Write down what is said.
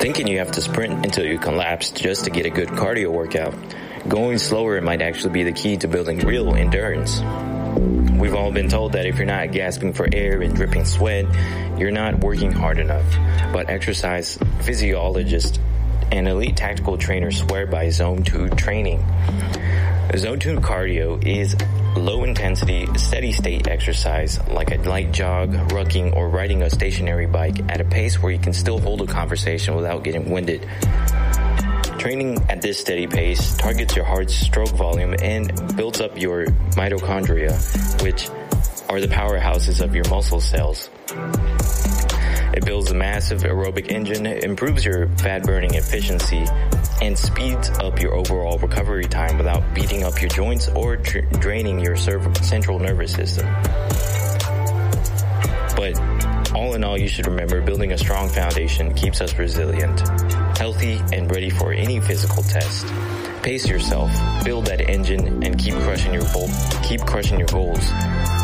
Thinking you have to sprint until you collapse just to get a good cardio workout. Going slower might actually be the key to building real endurance. We've all been told that if you're not gasping for air and dripping sweat, you're not working hard enough. But exercise physiologists and elite tactical trainers swear by Zone 2 training. Zone 2 cardio is low-intensity, steady-state exercise like a light jog, rucking, or riding a stationary bike at a pace where you can still hold a conversation without getting winded. Training at this steady pace targets your heart's stroke volume and builds up your mitochondria, which are the powerhouses of your muscle cells. It builds a massive aerobic engine, improves your fat-burning efficiency, and speeds up your overall recovery time without beating up your joints or draining your central nervous system. But all in all, you should remember building a strong foundation keeps us resilient, healthy, and ready for any physical test. Pace yourself, build that engine, and keep crushing your goals.